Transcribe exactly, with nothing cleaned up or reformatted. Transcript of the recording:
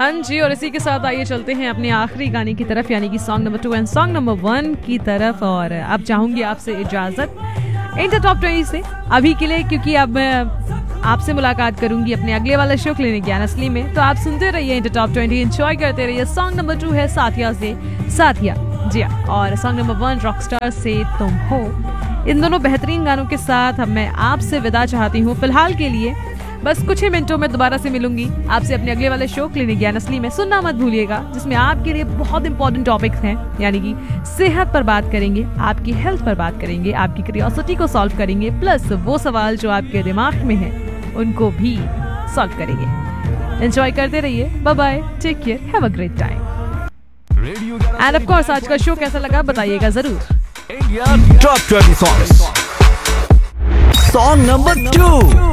हाँ जी, और इसी के साथ आइए चलते हैं अपने आखिरी गाने की तरफ, यानी कि song number two and song number one की तरफ। और अब चाहूंगी आपसे इजाजत इंटर टॉप ट्वेंटी से अभी के लिए, क्योंकि अब मैं आपसे मुलाकात करूंगी अपने अगले वाले शो क्लिनिक ज्ञान असली में। तो आप सुनते रहिए इंटर टॉप ट्वेंटी, एंजॉय करते रहिए। सॉन्ग नंबर टू है साथिया से साथिया जी हाँ, और सॉन्ग नंबर वन रॉकस्टार से तुम हो। इन दोनों बेहतरीन गानों के साथ अब मैं आपसे विदा चाहती हूँ फिलहाल के लिए। बस कुछ ही मिनटों में दोबारा से मिलूंगी आपसे अपने अगले वाले शो क्लिनिक ज्ञान असली में। सुनना मत भूलिएगा, जिसमें आपके लिए बहुत इंपॉर्टेंट टॉपिक्स हैं, यानी कि सेहत पर बात करेंगे, आपकी हेल्थ पर बात करेंगे, आपकी क्यूरियोसिटी को सॉल्व करेंगे, प्लस वो सवाल जो आपके दिमाग में है उनको भी सॉल्व करेंगे। एंजॉय करते रहिए, bye bye, take care, have a great time. End of course आज का शो कैसा लगा बताइएगा जरूर। Top twenty song, song number two.